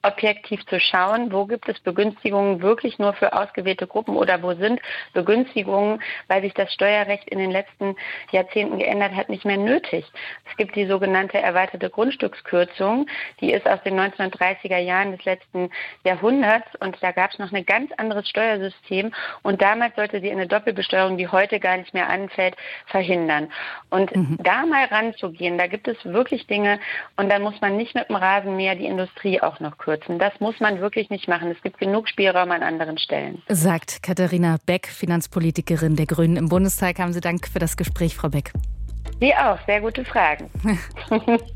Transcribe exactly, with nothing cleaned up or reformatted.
objektiv zu schauen, wo gibt es Begünstigungen wirklich nur für ausgewählte Gruppen oder wo sind Begünstigungen, weil sich das Steuerrecht in den letzten Jahrzehnten geändert hat, nicht mehr nötig. Es gibt die sogenannte erweiterte Grundstückskürzung, die ist aus den neunzehnhundertdreißiger Jahren des letzten Jahrhunderts und da gab es noch ein ganz anderes Steuersystem und damals sollte sie eine Doppelbesteuerung, die heute gar nicht mehr anfällt, verhindern. Und mhm. da mal ranzugehen, da gibt es wirklich Dinge und dann muss man nicht mit dem Rasenmäher die Industrie auch noch kürzen. Das muss man wirklich nicht machen. Es gibt genug Spielraum an anderen Stellen. Sagt Katharina Beck, Finanzpolitikerin der Grünen im Bundestag. Haben Sie Dank für das Gespräch, Frau Beck. Sie auch. Sehr gute Fragen.